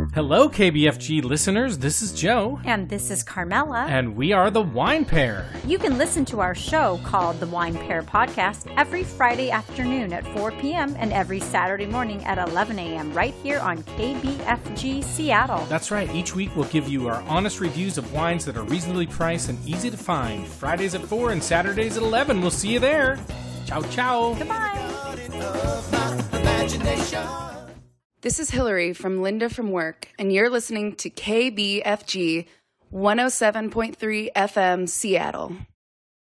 Hello, KBFG listeners. This is Joe. And this is Carmela. And we are the Wine Pair. You can listen to our show called The Wine Pair Podcast every Friday afternoon at 4 p.m. and every Saturday morning at 11 a.m. right here on KBFG Seattle. That's right. Each week we'll give you our honest reviews of wines that are reasonably priced and easy to find. Fridays at 4 and Saturdays at 11. We'll see you there. Ciao, ciao. Goodbye. This is Hillary from Linda from Work, and you're listening to KBFG 107.3 FM Seattle.